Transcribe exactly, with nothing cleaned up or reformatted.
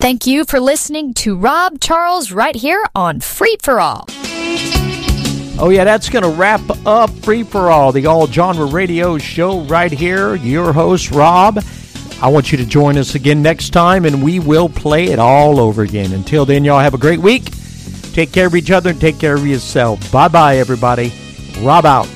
Thank you for listening to Rob Charles right here on Free for All. Oh, yeah, that's going to wrap up Free for All, the all-genre radio show right here. Your host, Rob. I want you to join us again next time, and we will play it all over again. Until then, y'all have a great week. Take care of each other and take care of yourself. Bye-bye, everybody. Rob out.